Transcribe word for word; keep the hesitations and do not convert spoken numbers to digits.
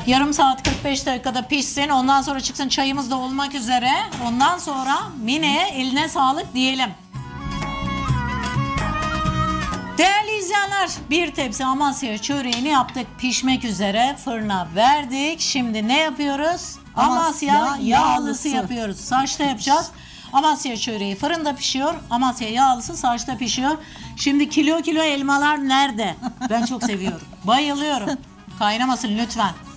Yarım saat kırk beş dakikada pişsin. Ondan sonra çıksın, çayımız da olmak üzere. Ondan sonra Mine'ye eline sağlık diyelim. Değerli izleyenler, bir tepsi Amasya çöreğini yaptık. Pişmek üzere fırına verdik. Şimdi ne yapıyoruz? Amasya, Amasya yağlısı, yağlısı yapıyoruz. Saçta yapacağız. Amasya çöreği fırında pişiyor. Amasya yağlısı saçta pişiyor. Şimdi kilo kilo elmalar nerede? Ben çok seviyorum. Bayılıyorum. Kaynamasın lütfen.